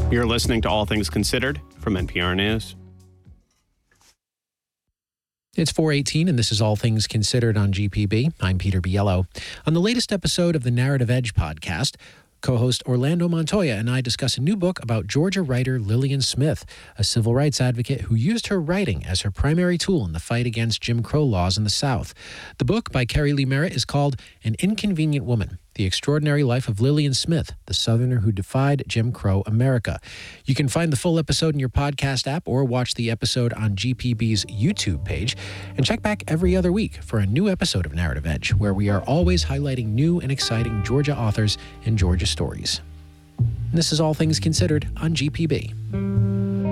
You're listening to All Things Considered from NPR News. It's 4:18, and this is All Things Considered on GPB. I'm Peter Biello. On the latest episode of the Narrative Edge podcast, co-host Orlando Montoya and I discuss a new book about Georgia writer Lillian Smith, a civil rights advocate who used her writing as her primary tool in the fight against Jim Crow laws in the South. The book by Kerry Lee Merritt is called An Inconvenient Woman: The Extraordinary Life of Lillian Smith, the Southerner Who Defied Jim Crow America. You can find the full episode in your podcast app or watch the episode on GPB's YouTube page. And check back every other week for a new episode of Narrative Edge, where we are always highlighting new and exciting Georgia authors and Georgia stories. And this is All Things Considered on GPB.